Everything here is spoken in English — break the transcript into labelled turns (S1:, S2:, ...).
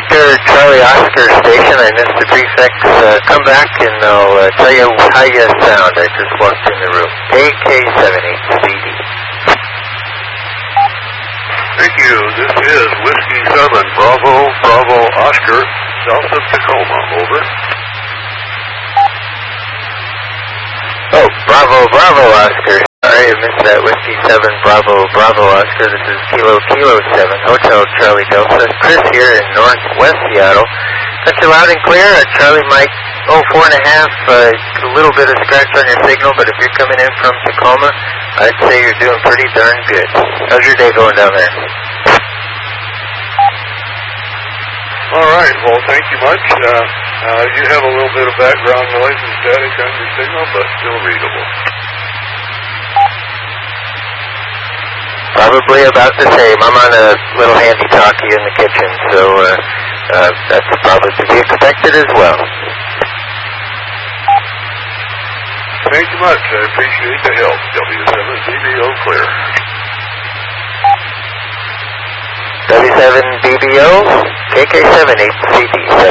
S1: Victor Charlie Oscar station. I missed the prefix. Come back and I'll tell you how you sound. I just walked in the room. KK78CD.
S2: Thank you. This is Whiskey 7 Bravo Bravo Oscar, south of Tacoma. Over.
S1: Oh, Bravo Bravo Oscar. Sorry, I missed that. Whiskey 7 Bravo Bravo Oscar. This is Kilo Kilo 7 Hotel Charlie Delta. Chris here in Northwest Seattle. Got you loud and clear. Charlie Mike 04.5. A little bit of scratch on your signal, but if you're coming in from Tacoma, I'd say you're doing pretty darn good. How's your day going down there?
S2: All right. Well, thank you much. You have a little bit of background noise and static on your signal, but still readable.
S1: Probably about the same. I'm on a little handy-talkie in the kitchen, so that's probably to be expected as well.
S2: Thank you much. I appreciate the help. W7BBO clear.
S1: W7BBO, KK78CD.